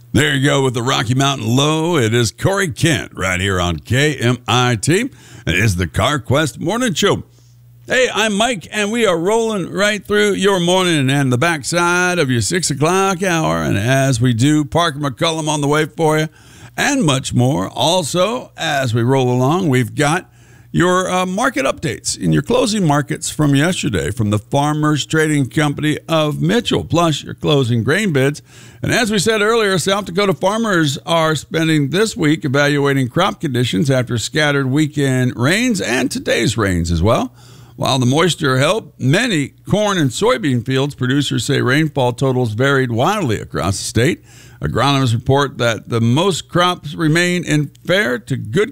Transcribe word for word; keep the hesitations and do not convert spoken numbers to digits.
There you go with the Rocky Mountain Low. It is Corey Kent right here on K M I T. It is the CarQuest Morning Show. Hey, I'm Mike, and we are rolling right through your morning and the backside of your six o'clock hour. And as we do, Parker McCullum on the way for you and much more. Also, as we roll along, we've got your uh, market updates in your closing markets from yesterday from the Farmers Trading Company of Mitchell, plus your closing grain bids. And as we said earlier, South Dakota farmers are spending this week evaluating crop conditions after scattered weekend rains and today's rains as well. While the moisture helped many corn and soybean fields, producers say rainfall totals varied wildly across the state. Agronomists report that the most crops remain in fair to good